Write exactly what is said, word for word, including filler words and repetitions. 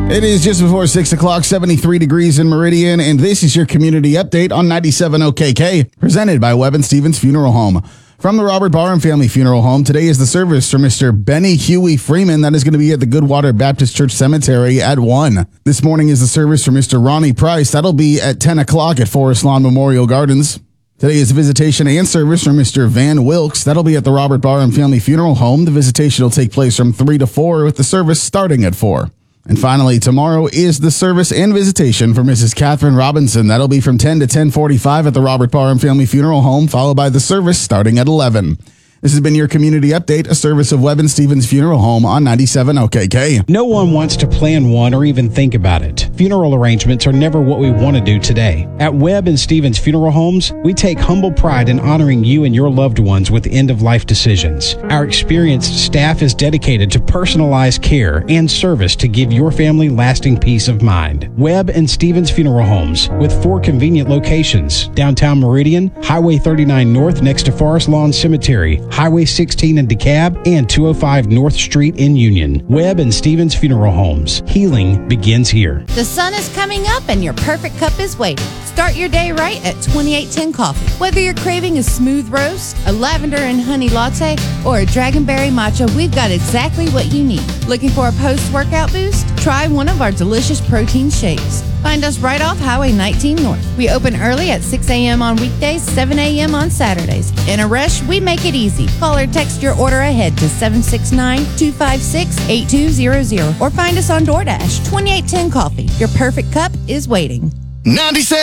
It is just before six o'clock, seventy-three degrees in Meridian, and this is your community update on ninety-seven O K K, presented by Webb and Stevens Funeral Home. From the Robert Barham Family Funeral Home, today is the service for Mister Benny Huey Freeman. That is going to be at the Goodwater Baptist Church Cemetery at one. This morning is the service for Mister Ronnie Price. That'll be at ten o'clock at Forest Lawn Memorial Gardens. Today is visitation and service for Mister Van Wilkes. That'll be at the Robert Barham Family Funeral Home. The visitation will take place from three to four, with the service starting at four. And finally, tomorrow is the service and visitation for Missus Catherine Robinson. That'll be from ten to ten forty-five at the Robert Barham Family Funeral Home, followed by the service starting at eleven. This has been your community update, a service of Webb and Stevens Funeral Home on ninety-seven O K K. No one wants to plan one or even think about it. Funeral arrangements are never what we want to do today. At Webb and Stevens Funeral Homes, we take humble pride in honoring you and your loved ones with end-of-life decisions. Our experienced staff is dedicated to personalized care and service to give your family lasting peace of mind. Webb and Stevens Funeral Homes, with four convenient locations: downtown Meridian, Highway thirty-nine North next to Forest Lawn Cemetery, Highway sixteen in DeKalb, and two oh five North Street in Union. Webb and Stevens Funeral Homes. Healing begins here. The sun is coming up and your perfect cup is waiting. Start your day right at twenty-eight ten Coffee. Whether you're craving a smooth roast, a lavender and honey latte, or a dragonberry matcha, we've got exactly what you need. Looking for a post-workout boost? Try one of our delicious protein shakes. Find us right off Highway nineteen North. We open early at six a.m. on weekdays, seven a.m. on Saturdays. In a rush, we make it easy. Call or text your order ahead to seven six nine, two five six, eight two zero zero or find us on DoorDash. twenty-eight ten Coffee. Your perfect cup is waiting. ninety-seven